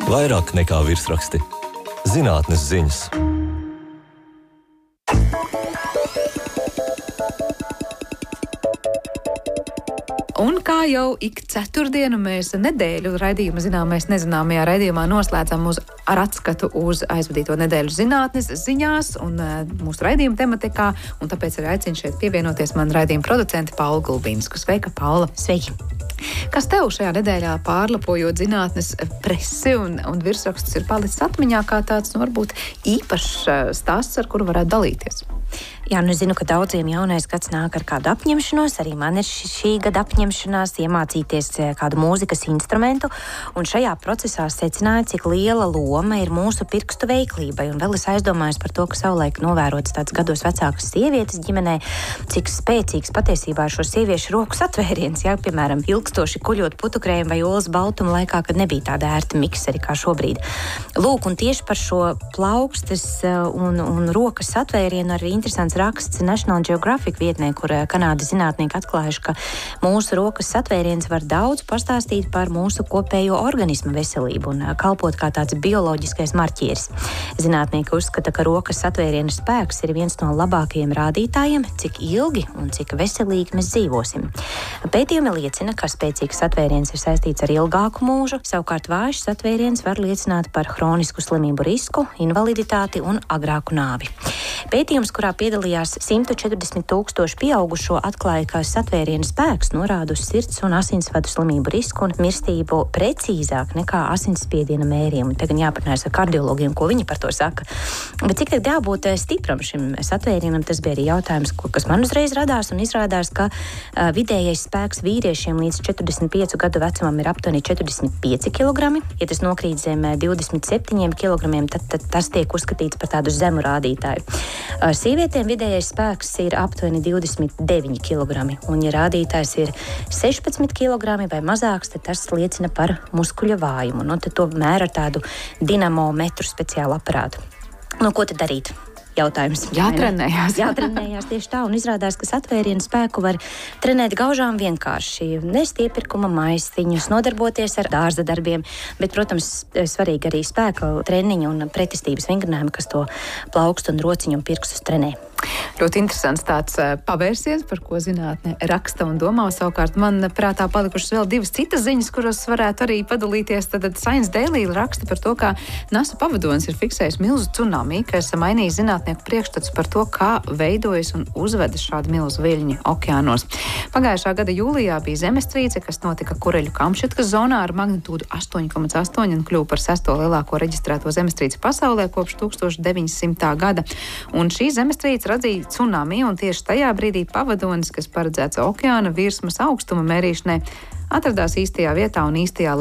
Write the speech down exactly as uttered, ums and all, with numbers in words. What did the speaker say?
Vairāk nekā virsraksti. Zinātnes ziņas. Un kā jau ik ceturtdienu mēs nedēļu raidījuma zināmais nezināmajā raidījumā noslēdzam uz, ar atskatu uz aizvadīto nedēļu zinātnes ziņās un uh, mūsu raidījuma tematikā, un tāpēc arī aicinu šeit pievienoties man raidījuma producenti Paula Gulbīnsku. Sveika, Paula! Sveiki! Kas tev šajā nedēļā pārlapojot zinātnes presi un, un virsrakstus ir palicis atmiņā kā tāds, nu, varbūt īpašs stāsts, ar kuru varētu dalīties? Jā, nu es zinu, ka daudziem jaunais gads nāk ar kādu apņemšanos. Arī man ir šī, šī gada apņemšanās iemācīties kādu mūzikas instrumentu. Un šajā procesā secināju, cik liela loma ir mūsu pirkstu veiklībai. Un vēl es aizdomājos par to, ka savulaik novērots tāds gados vecākas sievietes ģimenē, cik spēcīgs patiesībā ir šo sieviešu roku satvēriens. Jā, piemēram, ilgstoši kuļot putukrējumu vai olas baltumu laikā, kad nebija tāda ērta mikseri kā šobrīd. Lūk, un tieši par šo plaukstes un, un rokas satvērienu arī interesants raksts National Geographic vietnē, kur Kanādas zinātnieki atklājuši, ka mūsu rokas satvēriens var daudz pastāstīt par mūsu kopējo organismu veselību un kalpot kā tāds bioloģiskais marķieris. Zinātnieki uzskata, ka rokas satvēriena spēks ir viens no labākajiem rādītājiem, cik ilgi un cik veselīgi mēs dzīvosim. Pētījumi liecina, ka spēcīgs satvēriens ir saistīts ar ilgāku mūžu, savukārt vājš satvēriens var liecināt par hronisku slimību risku, invaliditāti un agrāku nāvi. Pētījums, kurā piedalījās simt četrdesmit tūkstoši pieaugušo, atklāja, ka satvēriena spēks norāda uz sirds un asinsvadu slimību risku un mirstību precīzāk nekā asinsspiediena mērījumi. Te gan jāparunājas ar kardiologiem, ko viņi par to saka. Bet cik tad jābūt stipram šim satvērienam, tas bija arī jautājums, kas man uzreiz radās, un izrādās, ka uh, vidējais spēks vīriešiem līdz četrdesmit piecu gadu vecumam ir aptuveni četrdesmit pieci kilogrami. Ja tas nokrīt zem divdesmit septiņiem kilogramiem, tad, tad tas tiek uzskatīts par tādu zemu rādītāju. Sievietēm vidējais spēks ir aptuveni divdesmit deviņi kilogrami, un ja rādītājs ir sešpadsmit kilogrami vai mazāks, tad tas liecina par muskuļa vājumu. Nu, tad to mēra ar tādu dinamometru speciālu aparātu. Nu, ko tad darīt? Jautājums. Jātrenējās. Jātrenējās tieši tā, un izrādās, ka satvērienu spēku var trenēt gaužām vienkārši. Nest iepirkuma maistiņus, nodarboties ar dārza darbiem, bet, protams, svarīgi arī spēka treniņu un pretestības vingrinājumi, kas to plaukstu un rociņu un pirkstus trenē. Ļoti interesants tāds pavērsiens, par ko zinātne raksta un domā. Savukārt man prātā palikušas vēl divas citas ziņas, kuras varētu arī padalīties. Tad Science Daily raksta par to, kā NASA pavadonis ir fiksējis milzu tsunami, kas mainīs zinātnieku priekšstats par to, kā veidojas un uzvedas šādi milzu viļņi okeānos. Pagājušā gada jūlijā bija zemestrīce, kas notika Kureļu Kamšatkas zonā ar magnitūdu astoņi komats astoņi un kļuva par sesto lielāko reģistrēto zemestrīci pasaulē kopš tūkstoš deviņsimtā gada. Un šī zemestrīce radīja tsunami, un tieši tajā brīdī pavadonis, kas paredzēts okeāna virsmas augstuma mērīšanai, atradās īstajā vietā un īstajā